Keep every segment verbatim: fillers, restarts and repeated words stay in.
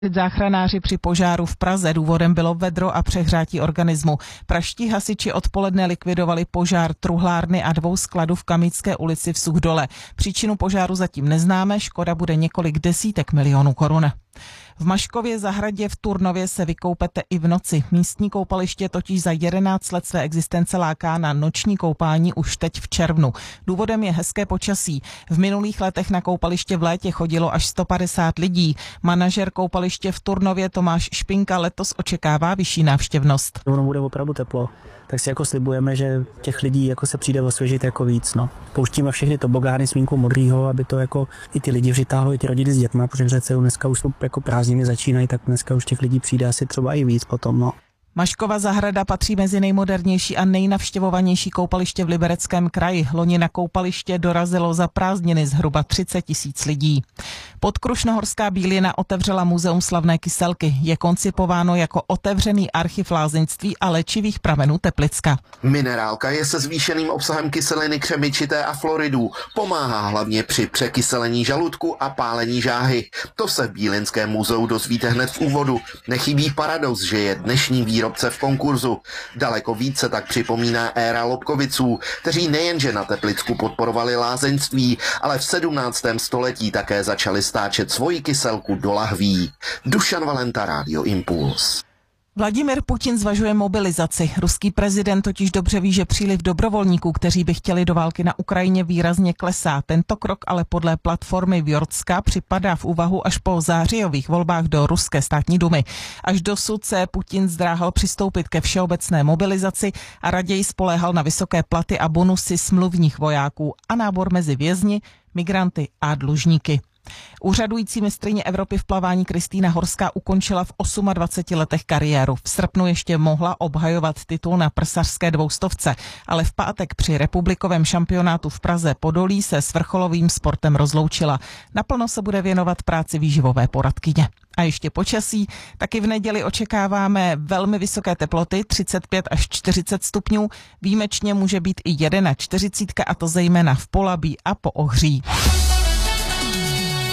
Záchranáři při požáru v Praze. Důvodem bylo vedro a přehřátí organismu. Pražští hasiči odpoledne likvidovali požár truhlárny a dvou skladů v Kamenické ulici v Suchdole. Příčinu požáru zatím neznáme, škoda bude několik desítek milionů korun. V Maškově zahradě v Turnově se vykoupete i v noci. Místní koupaliště totiž za jedenáct let své existence láká na noční koupání už teď v červnu. Důvodem je hezké počasí. V minulých letech na koupaliště v létě chodilo až sto padesát lidí. Manažer koupaliště v Turnově Tomáš Špinka letos očekává vyšší návštěvnost. Ono bude opravdu teplo, tak si jako slibujeme, že těch lidí jako se přijde osvěžit jako víc. No. Pouštíme všechny tobogány s vínkou modrýho, aby to jako i ty lidi přitáhlo, i ty rodiny s dětma, protože přece dneska už jsou jako prázdniny začínají, tak dneska už těch lidí přijde asi třeba i víc potom. No. Maškova zahrada patří mezi nejmodernější a nejnavštěvovanější koupaliště v Libereckém kraji. Loni na koupaliště dorazilo za prázdniny zhruba třicet tisíc lidí. Podkrušnohorská Bílina otevřela muzeum slavné kyselky. Je koncipováno jako otevřený archiv lázeňství a léčivých pramenů Teplicka. Minerálka je se zvýšeným obsahem kyseliny křemičité a floridů. Pomáhá hlavně při překyselení žaludku a pálení žáhy. To se v Bílinském muzeu dozvíte hned v úvodu. Nechybí paradox, že je dnešní výrobce v konkurzu. Daleko více tak připomíná éra Lobkoviců, kteří nejenže na Teplicku podporovali lázeňství, ale v sedmnáctém století také začali stáčet svoji kyselku do lahví. Dušan Valenta, Rádio Impuls. Vladimir Putin zvažuje mobilizaci. Ruský prezident totiž dobře ví, že příliv dobrovolníků, kteří by chtěli do války na Ukrajině, výrazně klesá. Tento krok ale podle platformy Vjordska připadá v úvahu až po zářijových volbách do ruské státní dumy. Až dosud se Putin zdráhal přistoupit ke všeobecné mobilizaci a raději spoléhal na vysoké platy a bonusy smluvních vojáků a nábor mezi vězni, migranty a dlužníky. Úřadující mistryně Evropy v plavání Kristýna Horská ukončila v dvaceti osmi letech kariéru. V srpnu ještě mohla obhajovat titul na prsařské dvoustovce, ale v pátek při republikovém šampionátu v Praze Podolí se s vrcholovým sportem rozloučila. Naplno se bude věnovat práci výživové poradkyně. A ještě počasí, taky v neděli očekáváme velmi vysoké teploty, třicet pět až čtyřicet stupňů, výjimečně může být i čtyřicet jedna, a to zejména v Polabí a po Ohří.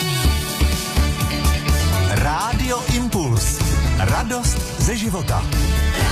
Rádio Impuls. Radost ze života.